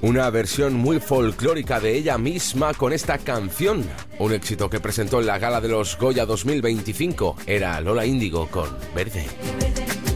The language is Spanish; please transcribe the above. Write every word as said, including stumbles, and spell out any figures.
Una versión muy folclórica de ella misma con esta canción. Un éxito que presentó en la gala de los Goya dos mil veinticinco. Era Lola Índigo con Verde.